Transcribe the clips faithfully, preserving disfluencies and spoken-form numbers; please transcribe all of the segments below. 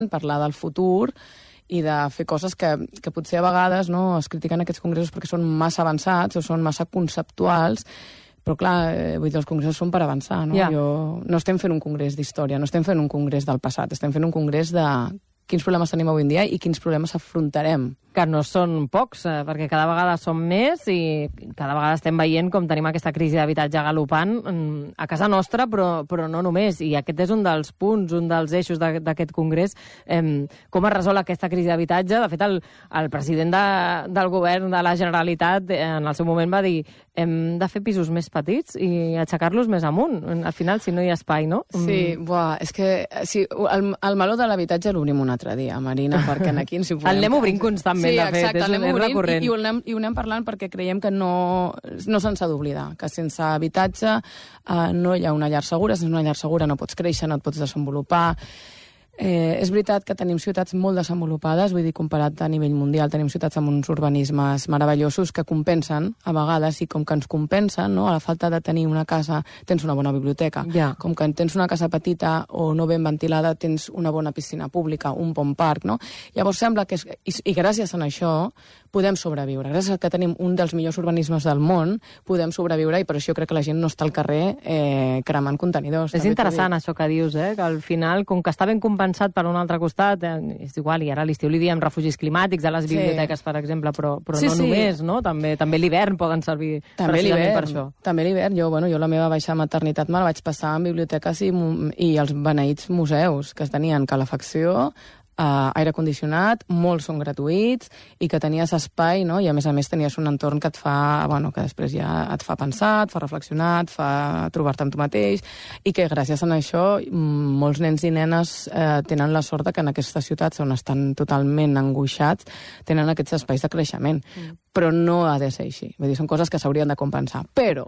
parlar del futur i de fer coses que, que potser a vegades no, es critiquen aquests congressos perquè són massa avançats o són massa conceptuals, però clar, eh, vull dir, els congressos són per avançar, no? Ja. Jo, no estem fent un congrés d'història, no estem fent un congrés del passat, estem fent un congrés de quins problemes tenim avui en dia i quins problemes afrontarem. Que no són pocs, eh, perquè cada vegada són més i cada vegada estem veient com tenim aquesta crisi d'habitatge galopant mm, a casa nostra, però, però no només. I aquest és un dels punts, un dels eixos de- d'aquest congrés. Eh, com es resol aquesta crisi d'habitatge? De fet, el, el president de, del govern de la Generalitat eh, en el seu moment va dir hem de fer pisos més petits i aixecar-los més amunt. Al final, si no hi ha espai, no? Sí, buah, és que sí, el, el meló de l'habitatge l'obrim un altre dia, Marina, perquè aquí ens hi podem... El anem obrint constantment, sí, de fet, exacte, és- el anem és obrint recurrent. i, i, ho anem, i ho anem parlant perquè creiem que no, no se'n s'ha d'oblidar, que sense habitatge eh, no hi ha una llar segura, sense una llar segura no pots créixer, no et pots desenvolupar. Eh, és veritat que tenim ciutats molt desenvolupades, vull dir, comparat a nivell mundial, tenim ciutats amb uns urbanismes meravellosos que compensen, a vegades, i com que ens compensen, no? A la falta de tenir una casa, tens una bona biblioteca. Ja. Com que tens una casa petita o no ben ventilada, tens una bona piscina pública, un bon parc, no? Llavors sembla que... És, i, I gràcies a això podem sobreviure. Gràcies a que tenim un dels millors urbanismes del món, podem sobreviure i per això crec que la gent no està al carrer eh, cremant contenidors. És interessant això que dius, eh? Que al final, com que està ben compensat per un altre costat, eh, és igual, i ara a l'estiu li diem refugis climàtics a les Sí. biblioteques, per exemple, però, però Sí, no sí. només, no? També, també l'hivern poden servir També precisament per l'hivern, això. també l'hivern. Jo, bueno, jo la meva baixa maternitat me la vaig passar en biblioteques i, mu- i els beneïts museus, que tenien calefacció, Uh, aire condicionat, molts són gratuïts i que tenies espai, no? I a més a més tenies un entorn que et fa, bueno, que després ja et fa pensar, et fa reflexionar, et fa trobar-te amb tu mateix i que gràcies a això mm, molts nens i nenes eh, tenen la sort de que en aquestes ciutats on estan totalment angoixats tenen aquests espais de creixement. Mm. Però no ha de ser així. Vull dir, són coses que s'haurien de compensar. Però,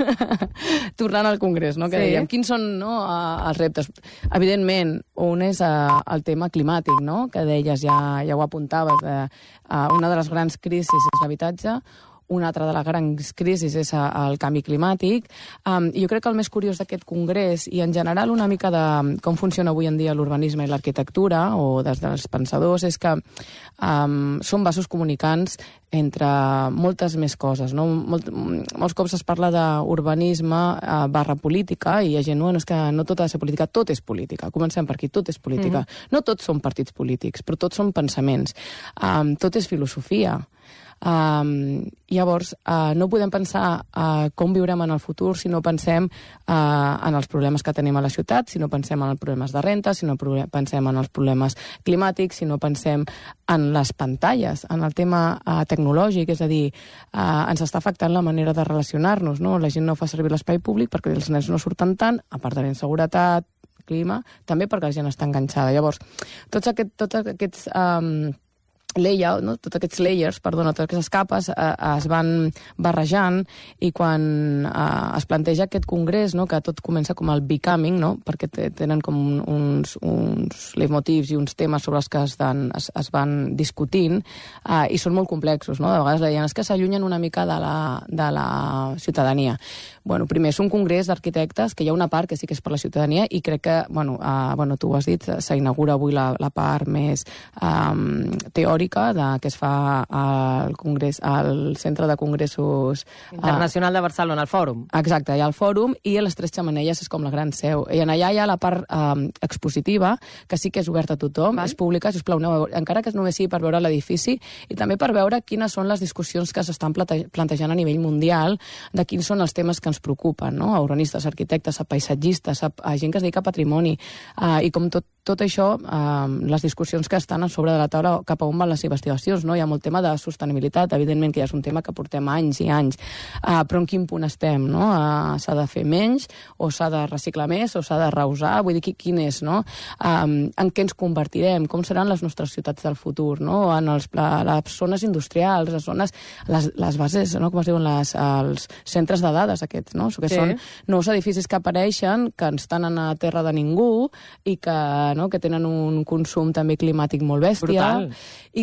tornant al Congrés, no? Que Sí. dèiem, quins són no, eh, els reptes? Evidentment, un és eh, el tema climàtic, no? Que deies, ja, ja ho apuntaves, eh, eh, una de les grans crisis és l'habitatge, una altra de les grans crisis és eh, el canvi climàtic. Um, I jo crec que el més curiós d'aquest congrés, i en general una mica de com funciona avui en dia l'urbanisme i l'arquitectura, o des dels pensadors, és que um, són vasos comunicants entre moltes més coses, no? Molt, molts cops es parla d'urbanisme eh, barra política i hi ha gent, no, és que no tot ha de ser política, tot és política. Comencem per aquí, tot és política. Mm-hmm. No tots són partits polítics, però tots són pensaments. Um, tot és filosofia. Um, llavors, uh, no podem pensar uh, com viurem en el futur si no pensem uh, en els problemes que tenim a la ciutat, si no pensem en els problemes de renta, si no pensem en els problemes climàtics, si no pensem en les pantalles, en el tema uh, tecnològic, és a dir, uh, ens està afectant la manera de relacionar-nos, no? La gent no fa servir l'espai públic perquè els nens no surten tant, a part de la inseguretat, clima, també perquè la gent està enganxada. Llavors, tots, aquest, tots aquests... Um, layout, no? Tots aquests layers, perdona, totes aquestes capes eh, es van barrejant i quan eh, es planteja aquest congrés, no? Que tot comença com el becoming, no? Perquè tenen com uns, uns leitmotivs i uns temes sobre els que es, dan, es, es van discutint eh, i són molt complexos, no? De vegades deien és que s'allunyen una mica de la, de la ciutadania. Bueno, primer, és un congrés d'arquitectes que hi ha una part que sí que és per la ciutadania i crec que, bueno, eh, bueno tu ho has dit, s'inaugura avui la, la part més eh, teòrica de, que es fa al Congrés, al Centre de Congressos Internacional de Barcelona, el Fòrum. Exacte, hi ha el Fòrum i a les Tres Xemeneies és com la gran seu. I en allà hi ha la part eh, expositiva, que sí que és oberta a tothom, Val. és pública, sisplau, aneu, encara que només sigui per veure l'edifici i també per veure quines són les discussions que s'estan plante plantejant a nivell mundial de quins són els temes que ens preocupen, no? A urbanistes, arquitectes, a paisatgistes, a, a gent que es dedica a patrimoni, eh, i com tot, tot això, eh, les discussions que estan a sobre de la taula cap a on van les investigacions, no? Hi ha molt tema de sostenibilitat, evidentment que ja és un tema que portem anys i anys, uh, però en quin punt estem, no? Uh, s'ha de fer menys, o s'ha de reciclar més, o s'ha de reusar, vull dir, quin és, no? Um, en què ens convertirem, com seran les nostres ciutats del futur, no? En els, les zones industrials, les zones, les, les bases, no? Com es diuen, les, els centres de dades aquests, no? Que sí. Són nous edificis que apareixen, que estan a terra de ningú i que, no? Que tenen un consum també climàtic molt bèstia. Brutal. I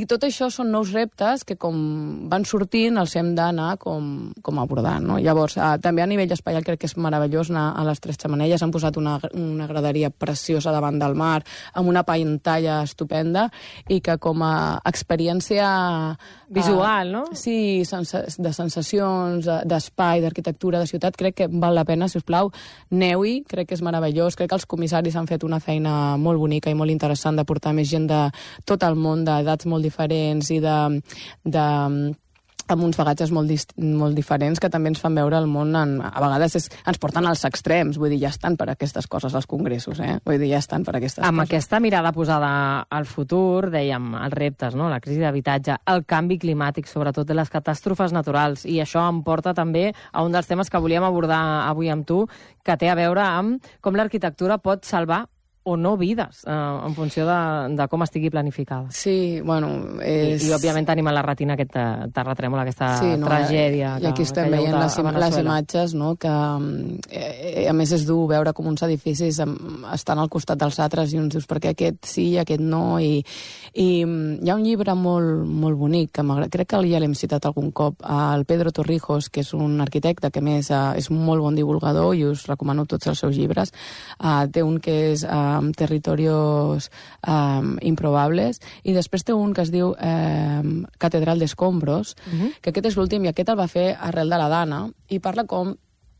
I tot això són nous reptes que, com van sortint, els hem d'anar com, com abordant, no? Llavors, eh, també a nivell espai crec que és meravellós anar a les Tres Xemeneies. Han posat una, una graderia preciosa davant del mar, amb una pantalla estupenda, i que com a experiència... Visual, no? Eh, sí, sensa, de sensacions, d'espai, d'arquitectura, de ciutat, crec que val la pena, si us plau, aneu-hi, crec que és meravellós, crec que els comissaris han fet una feina molt bonica i molt interessant de portar més gent de tot el món, d'edats molt diferents i de, de amb uns bagatges molt, molt diferents que també ens fan veure el món, en, a vegades és, ens porten als extrems, vull dir, ja estan per aquestes coses als congressos, eh? Vull dir, ja estan per aquestes amb coses. Amb aquesta mirada posada al futur, dèiem, els reptes, no? La crisi d'habitatge, el canvi climàtic, sobretot de les catàstrofes naturals, i això em porta també a un dels temes que volíem abordar avui amb tu, que té a veure amb com l'arquitectura pot salvar o no vides, eh, en funció de, de com estigui planificada. Sí, bueno... És... I, I, òbviament, tenim a la retina aquest terratrèmol, aquesta sí, no, tragèdia. I aquí estem veient les, les imatges, no?, que eh, a més és dur veure com uns edificis estan al costat dels altres i uns dius, perquè aquest sí i aquest no, i, i hi ha un llibre molt, molt bonic, que crec que ja l'hem citat algun cop, el Pedro Torrijos, que és un arquitecte que, a més, eh, és un molt bon divulgador, i us recomano tots els seus llibres. Eh, té un que és... Eh, amb territorios um, improbables, i després té un que es diu um, Catedral d'Escombros, uh-huh. que aquest és l'últim, i aquest el va fer arrel de la Dana, i parla com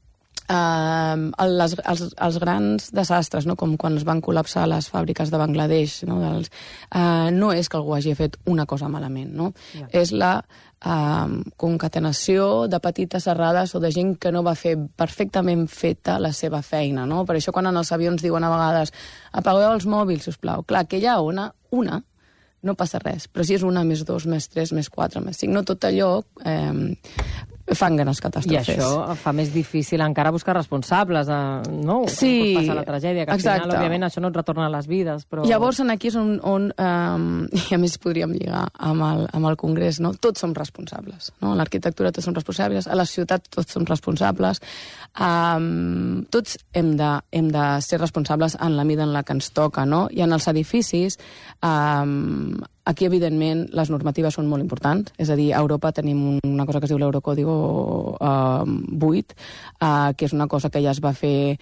Uh, les, els, els grans desastres, no? Com quan es van col·lapsar les fàbriques de Bangladesh, no? Dels, uh, no és que algú hagi fet una cosa malament, no? Yeah. És la uh, concatenació de petites errades o de gent que no va fer perfectament feta la seva feina, no? Per això quan en els avions diuen a vegades apagueu els mòbils, sisplau. Clar, aquella ona, una, no passa res, però si és una, més dos, més tres, més quatre, més cinc, no tot allò... Eh, fan grans catàstrofes. I això fa més difícil encara buscar responsables, eh, no? Sí, passa la tragèdia, que al exacte. Final, òbviament, això no et retorna a les vides, però... Llavors, aquí és on, on um, i a més podríem lligar amb el, amb el Congrés, no? Tots som responsables, no? A l'arquitectura tots som responsables, a la ciutat tots som responsables, um, tots hem de, hem de ser responsables en la mida en la que ens toca, no? I en els edificis... Um, Aquí, evidentment, les normatives són molt importants. És a dir, a Europa tenim una cosa que es diu l'Eurocódigo uh, vuit, uh, que és una cosa que ja es va fer,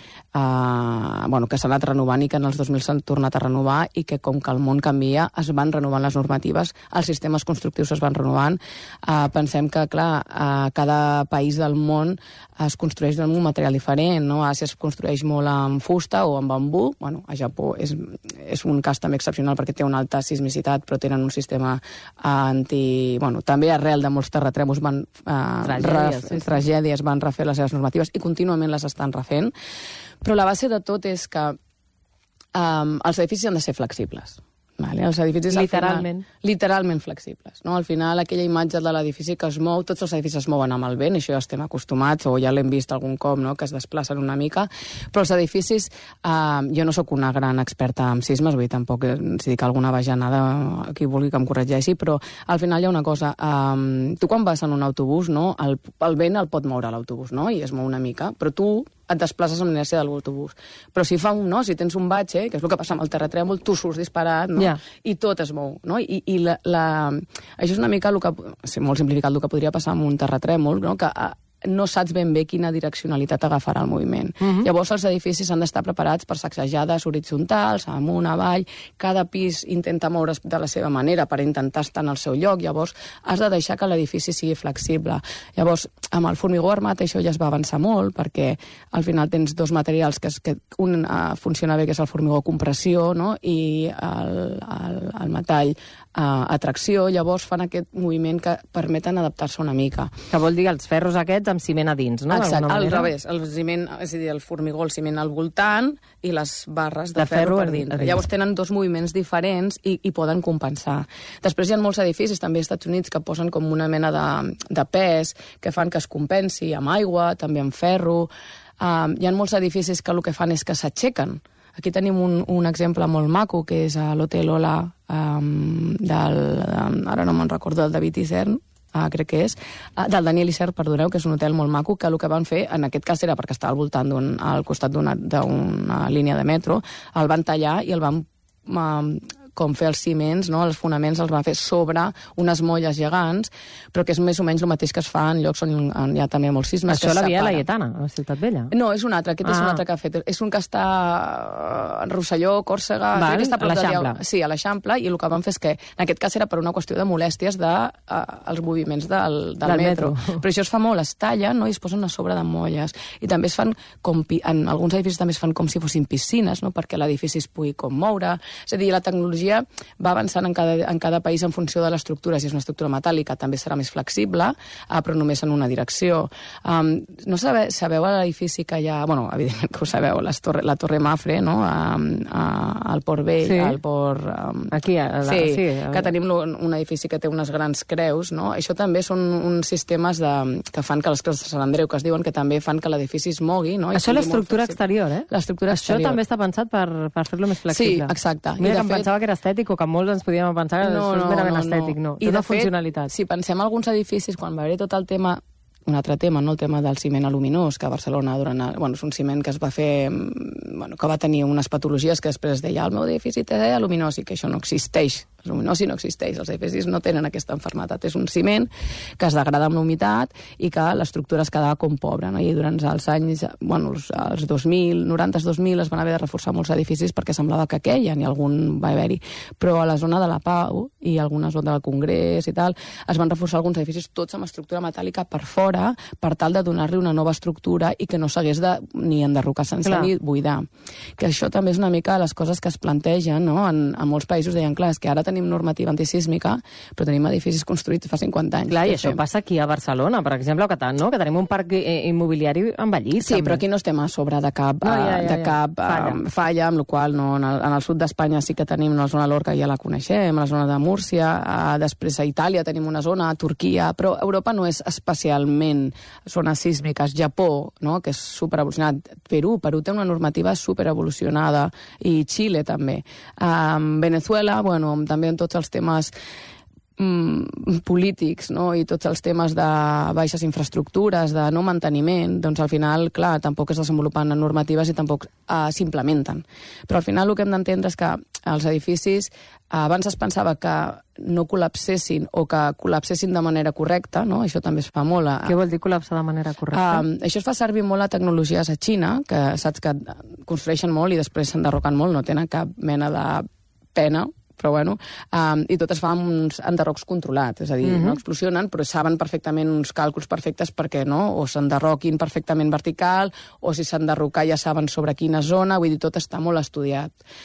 uh, bueno, que s'ha anat renovant i que en els dos mil s'han tornat a renovar, i que, com que el món canvia, es van renovant les normatives, els sistemes constructius es van renovant. Uh, pensem que, clar, uh, cada país del món es construeix amb un material diferent, no? A Àsia es construeix molt amb fusta o amb bambú. Bueno, a Japó és, és un cas també excepcional perquè té una alta sismicitat, però tenen un sistema anti... Bueno, també arrel de molts terratrèmols van... Eh, tragèdies, ref, sí, sí. tragèdies van refer les seves normatives i contínuament les estan refent. Però la base de tot és que um, els edificis han de ser flexibles. Vale? Els edificis literalment. Final, literalment flexibles. No? Al final, aquella imatge de l'edifici que es mou, tots els edificis es mouen amb el vent, això ja estem acostumats, o ja l'hem vist algun cop, no? Que es desplacen una mica, però els edificis, eh, jo no sóc una gran experta en sismes, vull dir, tampoc, si dic alguna bajanada, qui vulgui que em corregeixi, però al final hi ha una cosa, eh, tu quan vas en un autobús, no? el, el vent el pot moure l'autobús, no? I es mou una mica, però tu et desplaces amb l'inèrcia de l'autobús. Però si fa un, no? Si tens un batxe, que és el que passa amb el terratrèmol, tu surts disparat, no? Yeah. I tot es mou, no? I, i la, la... això és una mica el que, molt simplificat, el que podria passar amb un terratrèmol, no? Que no saps ben bé quina direccionalitat agafarà el moviment. Uh-huh. Llavors els edificis han d'estar preparats per sacsejades horitzontals, amunt, avall, cada pis intenta moure's de la seva manera per intentar estar en el seu lloc, llavors has de deixar que l'edifici sigui flexible. Llavors, amb el formigó armat això ja es va avançar molt, perquè al final tens dos materials, que, és, que un uh, funciona bé, que és el formigó compressió, no? I el, el, el metall uh, atracció, llavors fan aquest moviment que permeten adaptar-se una mica. Que vol dir els ferros aquests amb ciment a dins, no? Exacte, al revés, el ciment, és a dir, el formigó, el ciment al voltant i les barres de, de ferro, ferro per dintre. Dins. Llavors tenen dos moviments diferents i, i poden compensar. Després hi ha molts edificis, també als Estats Units, que posen com una mena de, de pes, que fan que es compensi amb aigua, també amb ferro. Um, hi ha molts edificis que el que fan és que s'aixequen. Aquí tenim un, un exemple molt maco, que és a l'Hotel Ola, um, del, um, ara no me'n recordo, del David Isern, Uh, crec que és, uh, del Daniel Isern, perdoneu, que és un hotel molt maco, que el que van fer, en aquest cas era perquè estava al voltant d'un, al costat d'una línia de metro, el van tallar i el van uh, com fer els ciments, no? Els fonaments els van fer sobre unes molles gegants, però que és més o menys el mateix que es fa en llocs on hi ha també molts sismes. Això la Via Laietana, a la Ciutat Vella? No, és un altre, aquest ah. és un altre que ha fet. És un que està en Rosselló, Còrsega... Val, que està a l'Eixample. Sí, a l'Eixample, i el que van fer és que, en aquest cas era per una qüestió de molèsties dels de, uh, moviments del, del, del metro. metro. Però això es fa molt, es tallen, no? I es posen a sobre de molles. I també es fan, com, en alguns edificis també es fan com si fossin piscines, no? Perquè l'edifici es pugui com moure. És a dir, la tecnologia va avançant en cada, en cada país en funció de l'estructura. Si és una estructura metàl·lica també serà més flexible, uh, però només en una direcció. Um, no sabeu, sabeu a l'edifici que hi ha... Bueno, evidentment que ho sabeu, les torre, la Torre Mafre, no? A, a, al Port Vell, sí. al Port... Um, Aquí, a la, sí, sí, a que tenim un edifici que té unes grans creus, no? Això també són uns sistemes de, que fan que les creus de Sant Andreu, que es diuen, que també fan que l'edifici es mogui, no? I això és l'estructura exterior, eh? L'estructura exterior. Això també està pensat per, per fer-lo més flexible. Sí, exacte. Mira, I que em fet... pensava que era estètic, o que molts ens podíem pensar que no, això és no, merament no, estètic, no. I Té una fet, funcionalitat. Si pensem en alguns edificis, quan va haver tot el tema un altre tema, no? El tema del ciment aluminós, que a Barcelona durant... Bueno, és un ciment que es va fer... Bueno, que va tenir unes patologies que després deia el meu edifici té aluminós i que això no existeix. El luminosi no existeix, els edificis no tenen aquesta enfermetat. És un ciment que es degrada amb la humitat i que l'estructura es quedava com pobra, no? I durant els anys, bueno, els, els dos mil, noranta dos mil, es van haver de reforçar molts edificis perquè semblava que queien i algun va haver-hi. Però a la zona de la Pau i alguna zona del Congrés i tal, es van reforçar alguns edificis tots amb estructura metàl·lica per fora per tal de donar-li una nova estructura i que no s'hagués de ni enderrocar sense clar. Ni buidar. Que això també és una mica les coses que es plantegen, no? En, en molts països deien, clar, és que ara tenim normativa antisísmica, però tenim edificis construïts fa cinquanta anys. Clar, i això fem? Passa aquí a Barcelona, per exemple, o Catan, no? Que tenim un parc immobiliari envellit. Sí, també. Però aquí no estem a sobre de cap, no, ja, ja, de cap ja. Falla. Um, falla, amb la qual no, en, el, en el sud d'Espanya sí que tenim la zona de l'Orca, ja la coneixem, la zona de Múrcia, uh, després a Itàlia tenim una zona, a Turquia, però Europa no és especialment zones sísmiques. Japó, no? Que és superevolucionat. Perú, Perú té una normativa superevolucionada, i Xile també. Um, Venezuela, bueno, també en tots els temes mm, polítics, no? I tots els temes de baixes infraestructures, de no manteniment, doncs al final, clar, tampoc es desenvolupen normatives i tampoc uh, s'implementen. Però al final el que hem d'entendre és que els edificis, uh, abans es pensava que no col·lapsessin o que col·lapsessin de manera correcta, no? Això també es fa molt. A... Què vol dir col·lapsar de manera correcta? Uh, això es fa servir molt a tecnologies a Xina, que saps que construeixen molt i després s'enderroquen molt, no tenen cap mena de pena, però bueno, um, i tot es fa amb uns enderrocs controlats, és a dir, uh-huh. no explosionen, però saben perfectament uns càlculs perfectes perquè no, o s'enderroquin perfectament vertical, o si s'enderrocar ja saben sobre quina zona, vull dir, tot està molt estudiat.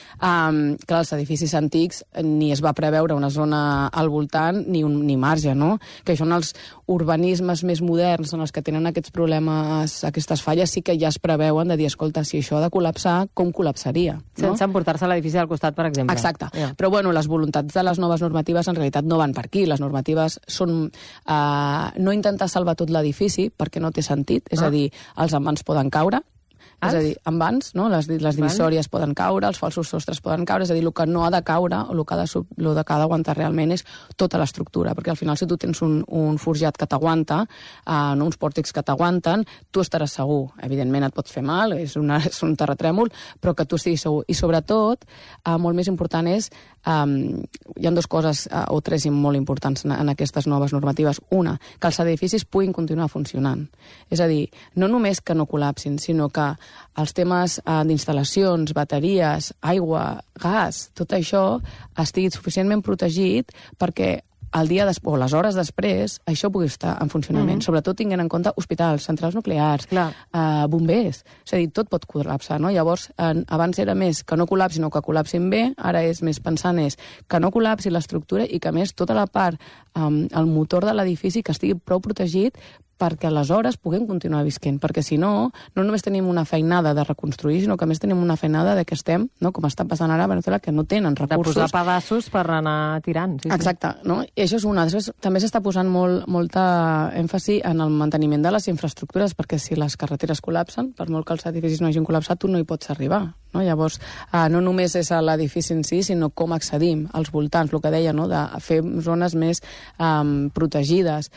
Um, clar, els edificis antics ni es va preveure una zona al voltant ni, un, ni marge, no? Que són els urbanismes més moderns, en els que tenen aquests problemes, aquestes falles, sí que ja es preveuen de dir, escolta, si això ha de col·lapsar, com col·lapsaria? No? Sense emportar-se l'edifici al costat, per exemple. Exacte. Yeah. Però bueno, les voluntats de les noves normatives en realitat no van per aquí. Les normatives són eh, no intentar salvar tot l'edifici perquè no té sentit, és ah. a dir, els envans poden caure, és a dir, envans, no? les, les divisòries poden caure, els falsos sostres poden caure, és a dir, el que no ha de caure o el que ha de, el que ha d'aguantar realment és tota l'estructura, perquè al final si tu tens un, un forjat que t'aguanta, eh, no, uns pòrtics que t'aguanten, tu estaràs segur. Evidentment et pot fer mal, és, una, és un terratrèmol, però que tu estiguis segur. I sobretot, eh, molt més important és, eh, hi ha dues coses, eh, o tres molt importants en, en aquestes noves normatives. Una, que els edificis puguin continuar funcionant. És a dir, no només que no col·lapsin, sinó que els temes eh, d'instal·lacions, bateries, aigua, gas, tot això estigui suficientment protegit perquè el dia des... o les hores després això pugui estar en funcionament, mm-hmm. sobretot tinguent en compte hospitals, centrals nuclears, eh, bombers, és a dir, tot pot col·lapsar, no? Llavors, en, abans era més que no col·lapsin o que col·lapsin bé, ara és més pensant és que no col·lapsi l'estructura i que a més tota la part, eh, el motor de l'edifici que estigui prou protegit perquè aleshores puguem continuar visquent, perquè si no, no només tenim una feinada de reconstruir, sinó que a més tenim una feinada de que estem, no, com està passant ara a Venezuela, que no tenen recursos. De posar pedassos per anar tirant. Sí, exacte, sí. No? I això és una. Després, també s'està posant molt, molta èmfasi en el manteniment de les infraestructures, perquè si les carreteres col·lapsen, per molt que els edificis no hagin col·lapsat, tu no hi pots arribar. no? Llavors, eh, no només és l'edifici en si, sinó com accedim als voltants, el que deia, no? De fer zones més um, protegides.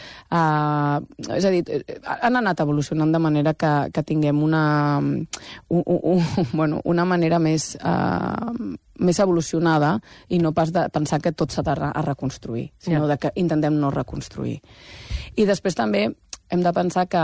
Uh, és a dir, han anat evolucionant de manera que, que tinguem una, un, un, un, bueno, una manera més... Uh, més evolucionada i no pas de pensar que tot s'ha de a reconstruir, sinó yeah. de que intentem no reconstruir. I després també hem de pensar que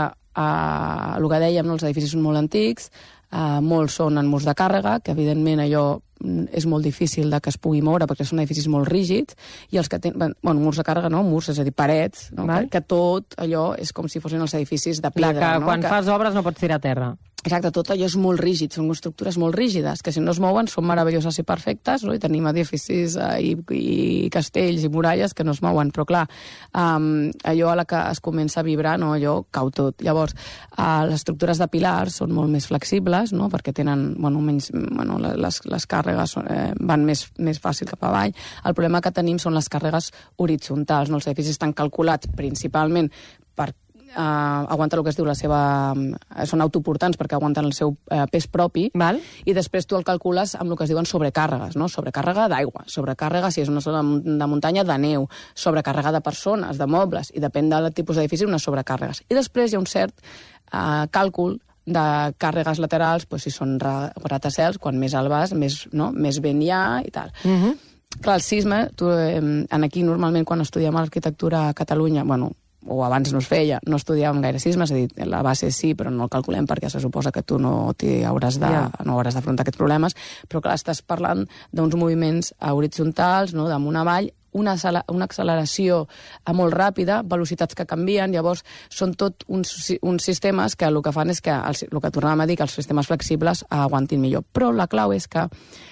eh, el que dèiem, els edificis són molt antics, eh, molts són en murs de càrrega, que evidentment allò és molt difícil de que es pugui moure perquè són edificis molt rígids, i els que tenen... Bueno, murs de càrrega, no? Murs, és a dir, parets, no? que, que tot allò és com si fossin els edificis de pedra. Clar, que no? quan que... fas obres no pots tirar a terra. Exacte, tot allò és molt rígid, són estructures molt rígides, que si no es mouen són meravelloses i perfectes, no? I tenim edificis eh, i, i castells i muralles que no es mouen, però clar, um, allò a la que es comença a vibrar, no? Allò cau tot. Llavors, uh, les estructures de pilars són molt més flexibles, no? Perquè tenen, bueno, menys, bueno, les, les càrregues eh, van més, més fàcil cap avall. El problema que tenim són les càrregues horitzontals, no? Els edificis estan calculats principalment per Uh, aguanta el que es diu la seva... Uh, són autoportants perquè aguanten el seu uh, pes propi. Val. I després tu el calcules amb el que es diuen sobrecàrregues, no? Sobrecàrrega d'aigua, sobrecàrrega, si és una zona de muntanya, de neu, sobrecàrrega de persones, de mobles, i depèn del tipus d'edifici, unes sobrecàrregues. I després hi ha un cert uh, càlcul de càrregues laterals, doncs, si són gratacels, quan més alt vas, més, no? més vent hi ha i tal. Uh -huh. Clar, el sisme, tu, eh, aquí normalment quan estudiem arquitectura a Catalunya, bueno, o abans no es feia, no estudiàvem gaire sisme, és a dir, la base sí, però no el calculem perquè se suposa que tu no hauràs de, yeah. no hauràs d'afrontar aquests problemes, però clar, estàs parlant d'uns moviments horitzontals, no?, damunt avall, una, una acceleració molt ràpida, velocitats que canvien, llavors són tot uns, uns sistemes que el que fan és que, el, el que tornàvem a dir, que els sistemes flexibles aguantin millor. Però la clau és que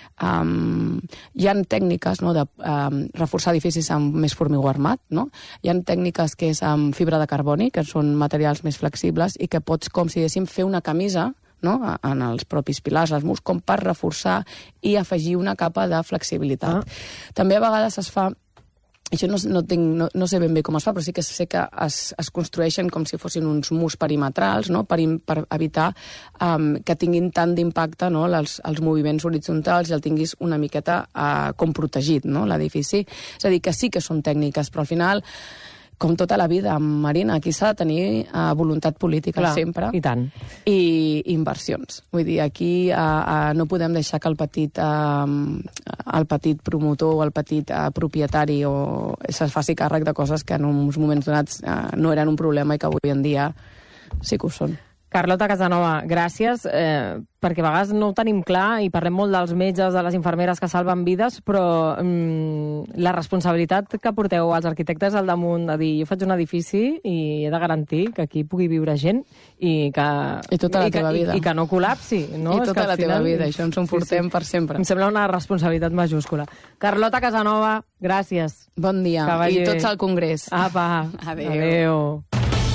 Um, hi ha tècniques, no, de um, reforçar edificis amb més formigó armat, no? Hi ha tècniques que és amb fibra de carboni, que són materials més flexibles i que pots, com si diguéssim, fer una camisa, no?, en els propis pilars, els murs, com per reforçar i afegir una capa de flexibilitat. Ah. També a vegades es fa... Això no, no, tinc, no, no sé ben bé com es fa, però sí que sé que es, es construeixen com si fossin uns murs perimetrals, no?, per, per evitar um, que tinguin tant d'impacte, no?, els, els moviments horitzontals, i el tinguis una miqueta uh, com protegit, no?, l'edifici. És a dir, que sí que són tècniques, però al final, com tota la vida, Marina, aquí s'ha de tenir uh, voluntat política. Clar, sempre. I tant. I inversions. Vull dir, aquí uh, uh, no podem deixar que el petit, uh, el petit promotor o el petit uh, propietari o se'ls faci càrrec de coses que en uns moments donats uh, no eren un problema i que avui en dia sí que ho són. Carlota Casanova, gràcies, eh, perquè a vegades no ho tenim clar i parlem molt dels metges, de les infermeres que salven vides, però mm, la responsabilitat que porteu als arquitectes al damunt de dir, jo faig un edifici i he de garantir que aquí pugui viure gent i que... I tota la i que, teva vida. I, I que no col·lapsi. No? I tota és que la final... teva vida, això ens ho portem sí, sí. per sempre. Em sembla una responsabilitat majúscula. Carlota Casanova, gràcies. Bon dia. I tots al Congrés. Apa. Adéu. Adéu.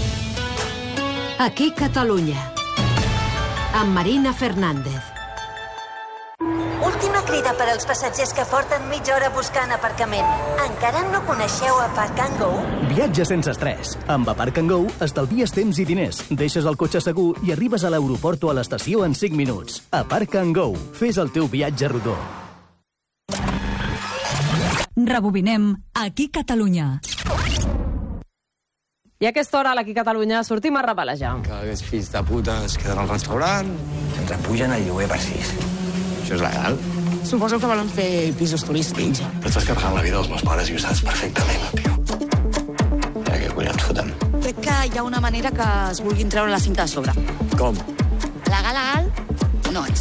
Aquí Catalunya, amb Marina Fernández. Última crida per als passatgers que porten mitja hora buscant aparcament. Encara no coneixeu Apark and Go? Viatge sense estrès. Amb Apark and Go estalvies temps i diners, deixes el cotxe segur i arribes a l'aeroport o a l'estació en cinc minuts. Apark and Go. Fes el teu viatge rodó. Rebobinem Aquí Catalunya. I a aquesta hora, aquí a Catalunya, sortim a rebel·lejar. Que aquests fills de puta es queden al restaurant. Ens apugen el lloguer per sis. Això és legal? Suposo que volen fer pisos turístics. Però estàs carregant la vida dels meus pares i ho saps perfectament, tio. A què collons fotem? Crec que hi ha una manera que es vulguin treure la cinta de sobre. Com? Legal, legal, no és.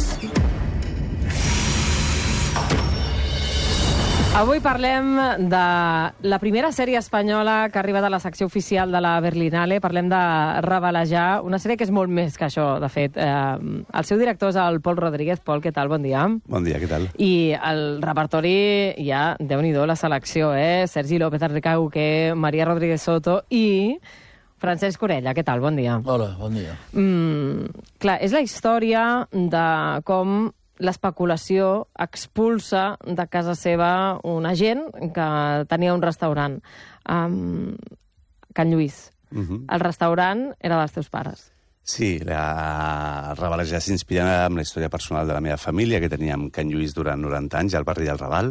Avui parlem de la primera sèrie espanyola que ha arribat a la secció oficial de la Berlinale. Parlem de Rebel·lejar, una sèrie que és molt més que això, de fet. Eh, el seu director és el Pol Rodríguez. Pol, què tal? Bon dia. Bon dia, què tal? I el repertori, ja, déu-n'hi-do, la selecció, eh? Sergi López Arrecauque, Maria Rodríguez Soto i Francesc Orella. Què tal? Bon dia. Hola, bon dia. Mm, clar, és la història de com l'especulació expulsa de casa seva una gent que tenia un restaurant. Um, Can Lluís, uh-huh. El restaurant era dels teus pares. Sí, la Raval ja s'inspira en la història personal de la meva família, que teníem Can Lluís durant noranta anys, al barri del Raval,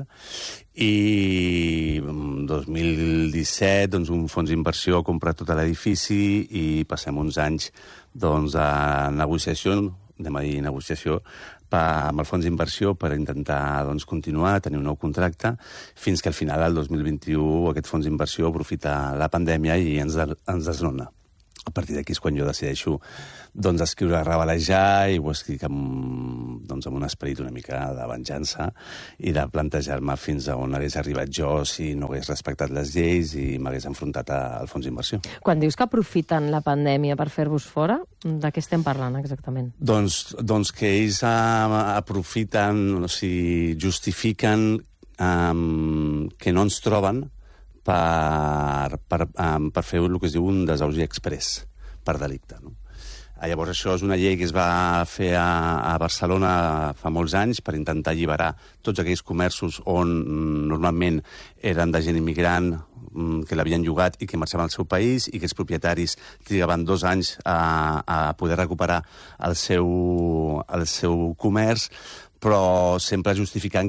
i en dos mil disset doncs, un fons d'inversió ha comprat tot l'edifici i passem uns anys doncs, a negociació, anem a dir negociació, per, amb el fons d'inversió per intentar doncs, continuar, tenir un nou contracte, fins que al final, del dos mil vint-i-u, aquest fons d'inversió aprofita la pandèmia i ens, de, ens desnona. A partir d'aquí és quan jo decideixo doncs, escriure Ravalejar i ho escric amb, doncs, amb un esperit una mica de venjança i de plantejar-me fins a on hagués arribat jo si no hagués respectat les lleis i m'hagués enfrontat al fons d'inversió. Quan dius que aprofiten la pandèmia per fer-vos fora, de què estem parlant exactament? Doncs, doncs que ells uh, aprofiten, o sigui, justifiquen um, que no ens troben per, per, um, per fer el que es diu un desaugi express per delicte. No? Llavors, això és una llei que es va fer a, a Barcelona fa molts anys per intentar alliberar tots aquells comerços on normalment eren de gent immigrant que l'havien llogat i que marxaven al seu país i que els propietaris trigaven dos anys a, a poder recuperar el seu, el seu comerç, però sempre justificant